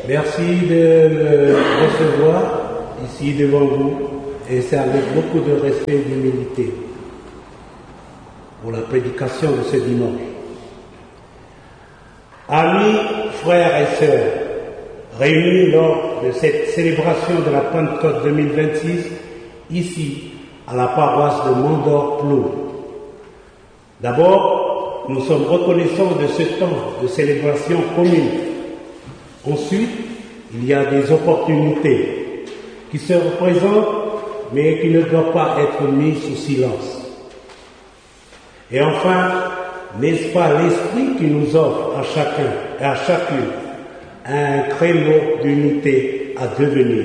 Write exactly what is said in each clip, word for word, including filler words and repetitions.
Merci de me recevoir ici devant vous, et c'est avec beaucoup de respect et d'humilité pour la prédication de ce dimanche. Amis, frères et sœurs, réunis lors de cette célébration de la Pentecôte deux mille vingt-six, ici, à la paroisse de Mondor-Plour. D'abord, nous sommes reconnaissants de ce temps de célébration commune. Ensuite, il y a des opportunités qui se représentent, mais qui ne doivent pas être mises sous silence. Et enfin, n'est-ce pas l'Esprit qui nous offre à chacun et à chacune un créneau d'unité à devenir.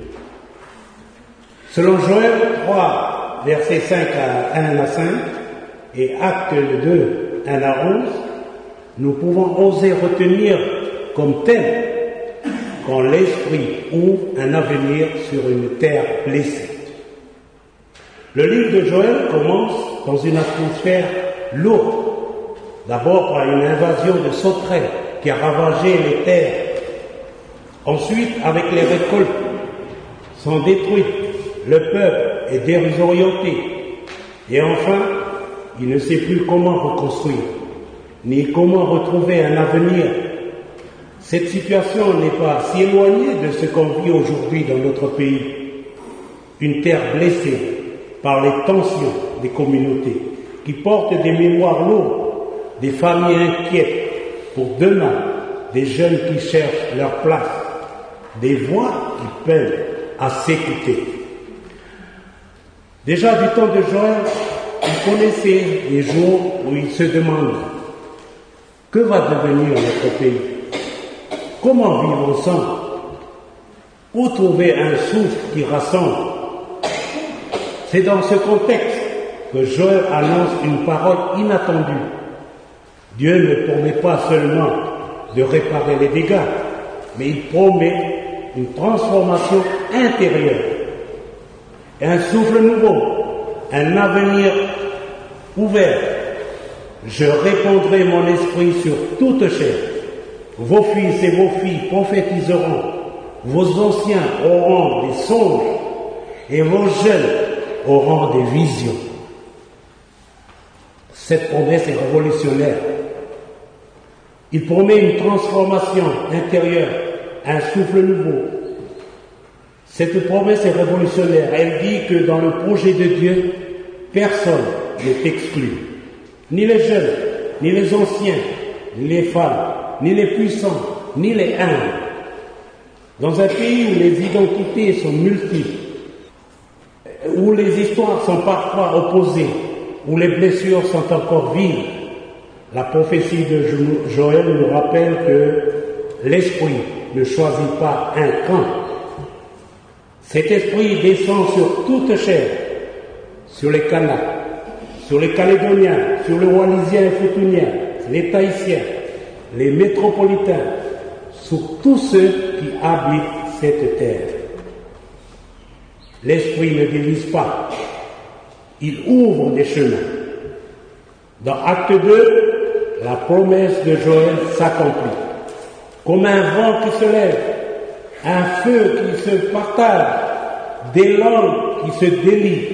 Selon Joël trois, versets cinq à un à cinq, et Actes deux, un à onze, nous pouvons oser retenir comme tel quand l'Esprit ouvre un avenir sur une terre blessée. Le livre de Joël commence dans une atmosphère lourde, d'abord par une invasion de sauterelles qui a ravagé les terres. Ensuite, avec les récoltes, sont détruites, le peuple est désorienté. Et enfin, il ne sait plus comment reconstruire, ni comment retrouver un avenir. Cette situation n'est pas si éloignée de ce qu'on vit aujourd'hui dans notre pays. Une terre blessée par les tensions des communautés, qui portent des mémoires lourdes, des familles inquiètes pour demain, des jeunes qui cherchent leur place, des voix qui peinent à s'écouter. Déjà du temps de Joël, il connaissait les jours où il se demande que va devenir notre pays, comment vivre ensemble, où trouver un souffle qui rassemble. C'est dans ce contexte que Joël annonce une parole inattendue. Dieu ne promet pas seulement de réparer les dégâts, mais il promet une transformation intérieure, un souffle nouveau, un avenir ouvert. Je répandrai mon esprit sur toute chair. Vos fils et vos filles prophétiseront, vos anciens auront des songes et vos jeunes auront des visions. Cette promesse est révolutionnaire. Il promet une transformation intérieure, un souffle nouveau. Cette promesse est révolutionnaire. Elle dit que dans le projet de Dieu, personne n'est exclu. Ni les jeunes, ni les anciens, ni les femmes, ni les puissants, ni les humbles. Dans un pays où les identités sont multiples, où les histoires sont parfois opposées, où les blessures sont encore vives, la prophétie de Joël nous rappelle que l'Esprit ne choisit pas un camp. Cet Esprit descend sur toute chair, sur les Kanaks, sur les Calédoniens, sur les Wallisiens et Futuniens, les Tahitiens, les métropolitains, sur tous ceux qui habitent cette terre. L'Esprit ne divise pas, il ouvre des chemins. Dans Acte deux, la promesse de Joël s'accomplit. Comme un vent qui se lève, un feu qui se partage, des langues qui se délient.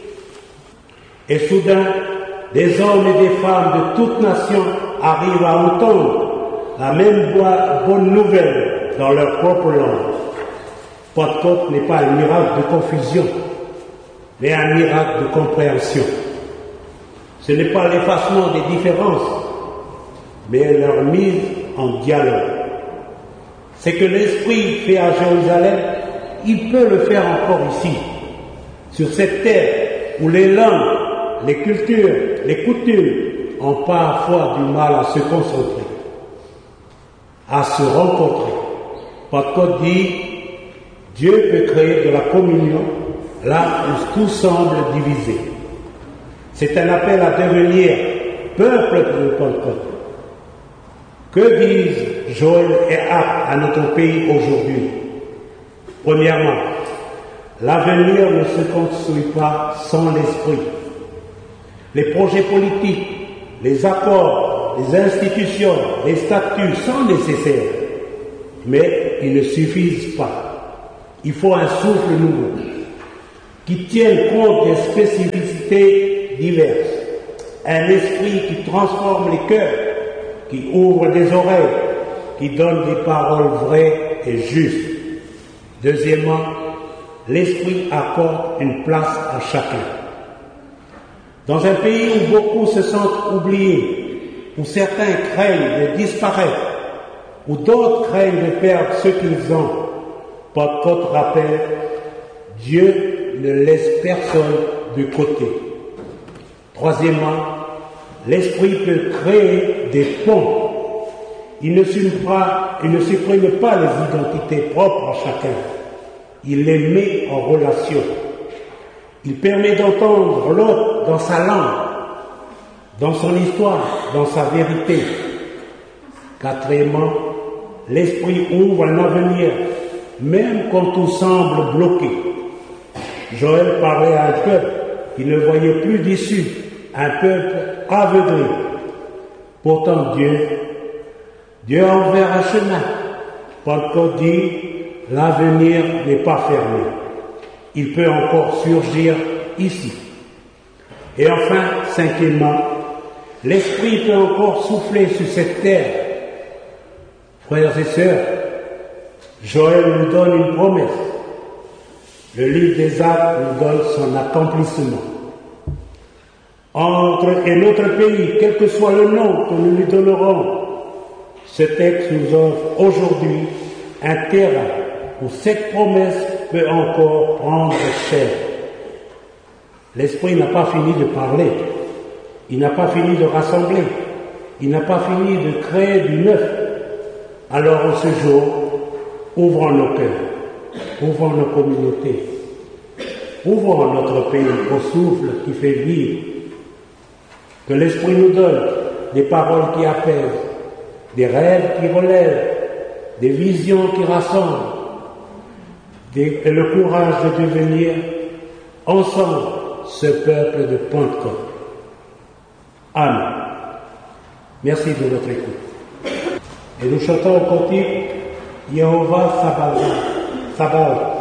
Et soudain, des hommes et des femmes de toutes nations arrivent à entendre la même bonne nouvelle dans leur propre langue. Pentecôte n'est pas un miracle de confusion, mais un miracle de compréhension. Ce n'est pas l'effacement des différences, mais leur mise en dialogue. C'est que l'Esprit fait à Jérusalem, il peut le faire encore ici, sur cette terre où les langues, les cultures, les coutumes ont parfois du mal à se concentrer, à se rencontrer. Pentecôte dit, Dieu peut créer de la communion là où tout semble divisé. C'est un appel à devenir peuple de Pentecôte. Que disent Joël et Actes à notre pays aujourd'hui? Premièrement, l'avenir ne se construit pas sans l'Esprit. Les projets politiques, les accords, les institutions, les statuts sont nécessaires, mais qui ne suffisent pas. Il faut un souffle nouveau qui tienne compte des spécificités diverses. Un esprit qui transforme les cœurs, qui ouvre des oreilles, qui donne des paroles vraies et justes. Deuxièmement, l'esprit accorde une place à chacun. Dans un pays où beaucoup se sentent oubliés, où certains craignent de disparaître, où d'autres craignent de perdre ce qu'ils ont, Pentecôte rappelle, Dieu ne laisse personne de côté. Troisièmement, l'esprit peut créer des ponts. Il ne supprime pas, il ne supprime pas les identités propres à chacun. Il les met en relation. Il permet d'entendre l'autre dans sa langue, dans son histoire, dans sa vérité. Quatrièmement, l'esprit ouvre un avenir, même quand tout semble bloqué. Joël parlait à un peuple qui ne voyait plus d'issue, un peuple aveuglé. Pourtant Dieu, Dieu a ouvert un chemin. Pentecôte dit, l'avenir n'est pas fermé. Il peut encore surgir ici. Et enfin, cinquièmement, l'Esprit peut encore souffler sur cette terre. Frères et sœurs, Joël nous donne une promesse. Le livre des Actes nous donne son accomplissement. Entre et notre pays, quel que soit le nom que nous lui donnerons, ce texte nous offre aujourd'hui un terrain où cette promesse peut encore prendre chair. L'Esprit n'a pas fini de parler, il n'a pas fini de rassembler, il n'a pas fini de créer du neuf. Alors en ce jour, ouvrons nos cœurs, ouvrons nos communautés, ouvrons notre pays au souffle qui fait vivre. Que l'Esprit nous donne des paroles qui apaisent, des rêves qui relèvent, des visions qui rassemblent, des, et le courage de devenir ensemble ce peuple de Pentecôte. Amen. Merci de votre écoute. Et nous chantons au cantique Yehovah Sabaoth. Sabaoth.